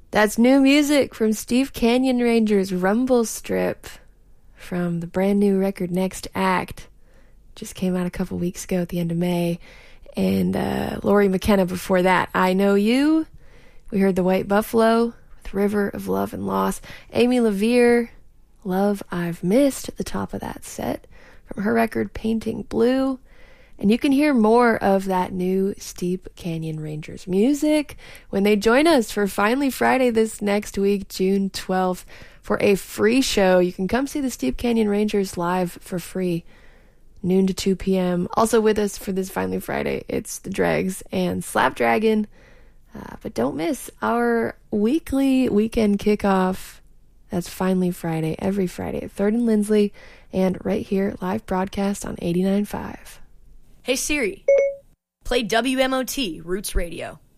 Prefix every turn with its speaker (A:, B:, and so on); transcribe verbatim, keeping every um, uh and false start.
A: That's new music from Steve Canyon Ranger's Rumble Strip from the brand new record Next Act. Just came out a couple weeks ago at the end of May. And uh, Laurie McKenna before that, I Know You. We heard The White Buffalo with River of Love and Loss. Amy LaVere, Love I've Missed at the top of that set from her record Painting Blue. And you can hear more of that new Steep Canyon Rangers music when they join us for Finally Friday this next week, June twelfth, for a free show. You can come see the Steep Canyon Rangers live for free, noon to two p.m. Also with us for this Finally Friday, it's the Dregs and Slapdragon. Uh, but don't miss our weekly weekend kickoff. That's Finally Friday, every Friday at third and Lindsley, and right here, live broadcast on eighty-nine point five.
B: Hey Siri, play W M O T Roots Radio.